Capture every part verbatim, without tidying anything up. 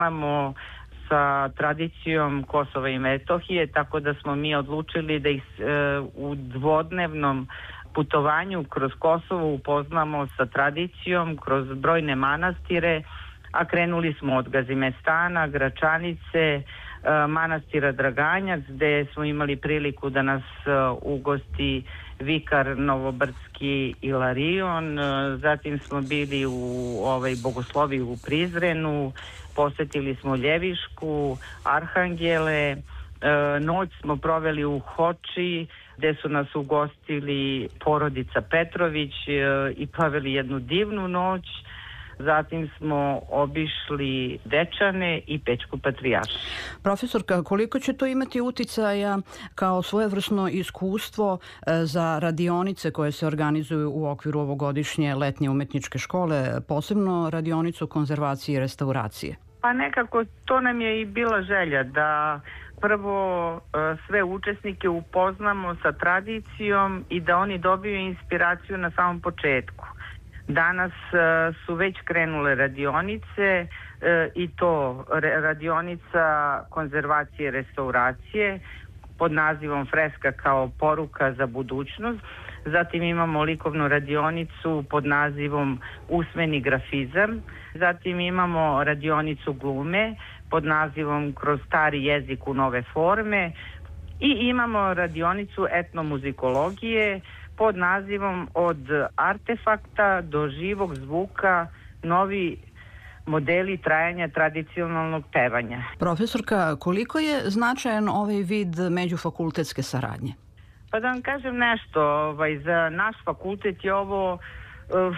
imamo sa tradicijom Kosova i Metohije, tako da smo mi odlučili da ih e, u dvodnevnom putovanju kroz Kosovo upoznamo sa tradicijom, kroz brojne manastire, a krenuli smo od Gazimestana, Gračanice, manastira Draganjac, gde smo imali priliku da nas ugosti vikar Novobrdski Ilarion. Zatim smo bili u ovaj Bogosloviji u Prizrenu, posetili smo Ljevišku, Arhangele, noć smo proveli u Hoči, gde su nas ugostili porodica Petrović i proveli jednu divnu noć. Zatim smo obišli Dečane i Pećku patrijaršiju. Profesorka, koliko će to imati uticaja kao svojevrsno iskustvo za radionice koje se organizuju u okviru ovogodišnje letnje umetničke škole, posebno radionicu konzervacije i restauracije? Pa nekako to nam je i bila želja da prvo sve učesnike upoznamo sa tradicijom i da oni dobiju inspiraciju na samom početku. Danas uh, su već krenule radionice uh, i to radionica konzervacije i restauracije pod nazivom Freska kao poruka za budućnost. Zatim imamo likovnu radionicu pod nazivom Usmeni grafizam. Zatim imamo radionicu glume pod nazivom Kroz stari jezik u nove forme. I imamo radionicu etnomuzikologije pod nazivom Od artefakta do živog zvuka, novi modeli trajanja tradicionalnog pevanja. Profesorka, koliko je značajan ovaj vid međufakultetske saradnje? Pa da vam kažem nešto, ovaj, za naš fakultet je ovo uh,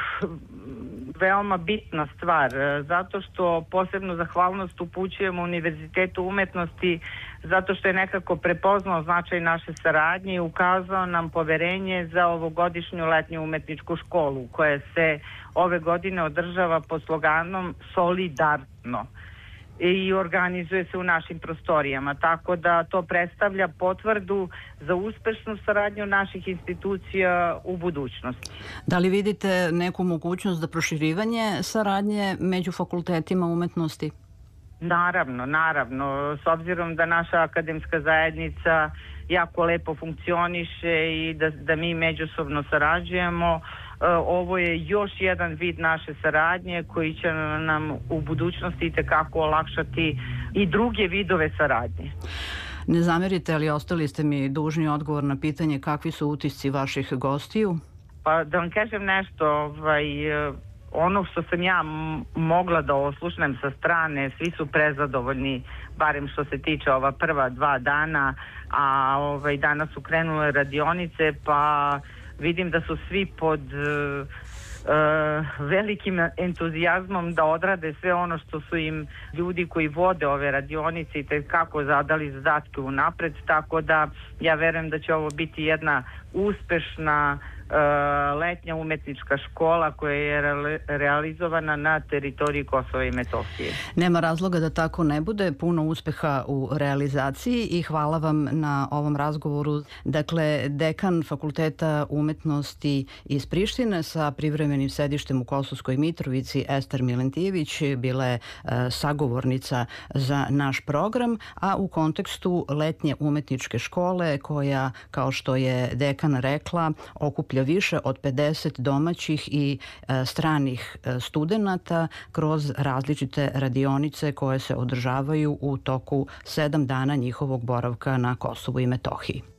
veoma bitna stvar, zato što posebnu zahvalnost upućujemo Univerzitetu umetnosti, zato što je nekako prepoznao značaj naše saradnje i ukazao nam poverenje za ovogodišnju letnju umetničku školu, koja se ove godine održava pod sloganom Solidarno i organizuje se u našim prostorijama, tako da to predstavlja potvrdu za uspešnu saradnju naših institucija u budućnosti. Da li vidite neku mogućnost za proširivanje saradnje među fakultetima umetnosti? Naravno, naravno. S obzirom da naša akademska zajednica jako lepo funkcioniše i da, da mi međusobno sarađujemo, ovo je još jedan vid naše saradnje koji će nam u budućnosti itekako olakšati i druge vidove saradnje. Ne zamerite, ali ostali ste mi dužni odgovor na pitanje kakvi su utisci vaših gostiju? Pa da vam kažem nešto, ovaj, ono što sam ja mogla da oslušnem sa strane, svi su prezadovoljni, barem što se tiče ova prva dva dana, a ovaj, danas su krenule radionice, pa vidim da su svi pod uh, uh, velikim entuzijazmom da odrade sve ono što su im ljudi koji vode ove radionice i kako zadali zadatke unapred, tako da ja verujem da će ovo biti jedna uspešna uh, letnja umetnička škola koja je re realizovana na teritoriji Kosova i Metohije. Nema razloga da tako ne bude. Puno uspeha u realizaciji i hvala vam na ovom razgovoru. Dakle, dekan Fakulteta umetnosti iz Prištine sa privremenim sedištem u Kosovskoj Mitrovici, Ester Milentijević, bila je uh, sagovornica za naš program, a u kontekstu letnje umetničke škole koja, kao što je dekan rekla, okuplja više od pedeset domaćih i e, stranih e, studenata kroz različite radionice koje se održavaju u toku sedam dana njihovog boravka na Kosovu i Metohiji.